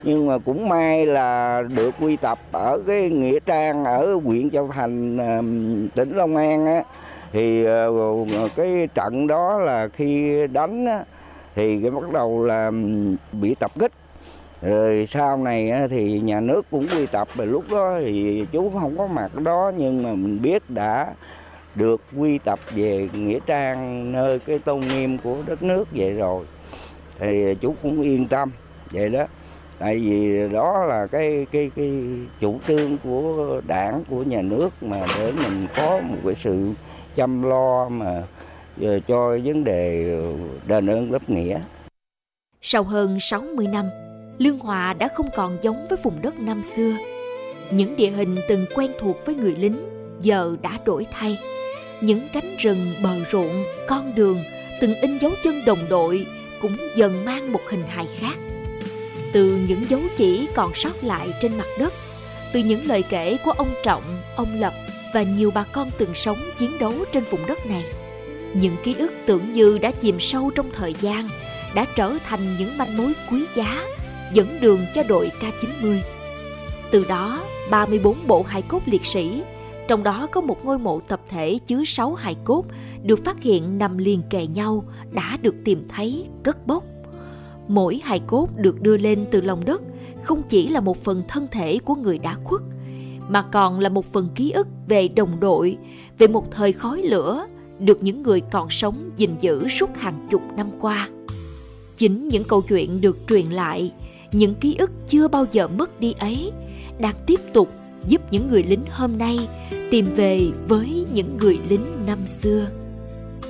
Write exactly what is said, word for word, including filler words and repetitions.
Nhưng mà cũng may là được quy tập ở cái nghĩa trang ở huyện Châu Thành, tỉnh Long An á. Thì cái trận đó là khi đánh á, thì cái bắt đầu là bị tập kích. Rồi sau này thì nhà nước cũng quy tập, rồi lúc đó thì chú không có mặt đó, nhưng mà mình biết đã được quy tập về nghĩa trang nơi cái tôn nghiêm của đất nước vậy rồi, thì chú cũng yên tâm vậy đó. Tại vì đó là cái cái cái chủ trương của Đảng, của nhà nước, mà để mình có một cái sự chăm lo mà cho vấn đề đền ơn đáp nghĩa. Sau hơn sáu mươi năm, Lương Hòa đã không còn giống với vùng đất năm xưa. Những địa hình từng quen thuộc với người lính giờ đã đổi thay. Những cánh rừng, bờ ruộng, con đường từng in dấu chân đồng đội cũng dần mang một hình hài khác. Từ những dấu chỉ còn sót lại trên mặt đất, từ những lời kể của ông Trọng, ông Lập và nhiều bà con từng sống chiến đấu trên vùng đất này, những ký ức tưởng như đã chìm sâu trong thời gian đã trở thành những manh mối quý giá dẫn đường cho đội K chín mươi. Từ đó, ba mươi bốn bộ hài cốt liệt sĩ, trong đó có một ngôi mộ tập thể chứa sáu hài cốt được phát hiện nằm liền kề nhau, đã được tìm thấy, cất bốc. Mỗi hài cốt được đưa lên từ lòng đất không chỉ là một phần thân thể của người đã khuất, mà còn là một phần ký ức về đồng đội, về một thời khói lửa được những người còn sống gìn giữ suốt hàng chục năm qua. Chính những câu chuyện được truyền lại, những ký ức chưa bao giờ mất đi ấy, đang tiếp tục giúp những người lính hôm nay tìm về với những người lính năm xưa.